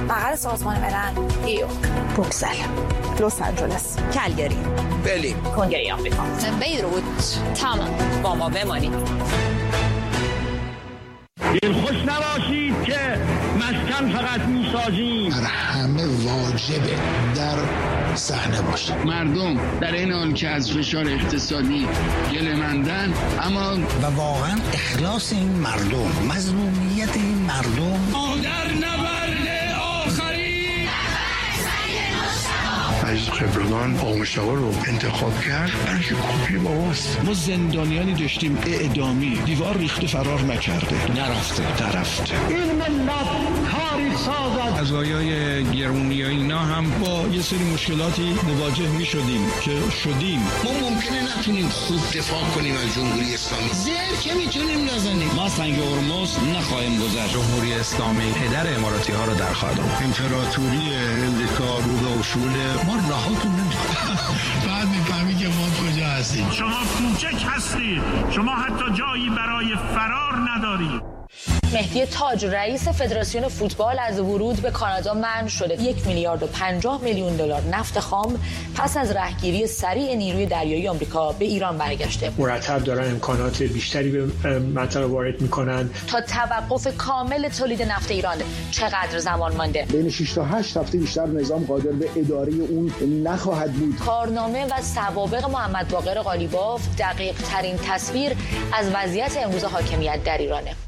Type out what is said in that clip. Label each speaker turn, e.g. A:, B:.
A: بغل سازمان ملل، نیویورک، بروکسل، لس آنجلس، کلگری،
B: برلین،
A: کنگره آمریکا، بیروت، تمام.
C: با ما بمانید.
D: خوش نباشید که مسکن فقط میسازیم.
E: بر همه واجبه در صحنه باشه.
F: مردم در این حال که از فشار اقتصادی گله‌مندن، اما
E: و واقعا اخلاص این مردم، مظلومیت این مردم
F: در نبرد آخری
G: از خبرگان آموزش‌ها رو انتخاب کرد. برای کپی باباست.
H: ما زندانیانی داشتیم اعدامی، دیوار ریخته فرار نکرده، نرفته.
D: این ملت تاریخ سازد.
H: قضایای گرونی و اینا هم با یه سری مشکلاتی مواجه می شدیم که شدیم.
E: ما ممکنه نتونیم خوب دفاع کنیم از جمهوری اسلامی، زیر که میتونیم نزنیم.
H: ما سنگ هرمز نخواهیم گذشت. جمهوری اسلامی پدر اماراتی ها رو در خواهد آورد.
G: امپراتوری امریکا رو به اصول ما رهاتون نمی‌کنه. بعد میفهمی که ما کجا هستیم.
D: شما کوچک هستید. شما حتی جایی برای فرار ندارید.
I: مهدی تاج رئیس فدراسیون فوتبال از ورود به کانادا منع شده. 1 میلیارد و 50 میلیون دلار نفت خام پس از رهگیری سریع نیروی دریایی آمریکا به ایران برگشته.
J: مرتب دارن امکانات بیشتری به منطقه وارد میکنن.
I: تا توقف کامل تولید نفت ایران چقدر زمان مانده؟
K: بین 6 تا 8 هفته بیشتر نظام قادر به اداره اون نخواهد بود.
I: کارنامه و سوابق محمد باقر قالیباف دقیق ترین تصویر از وضعیت امروز حاکمیت در ایرانه.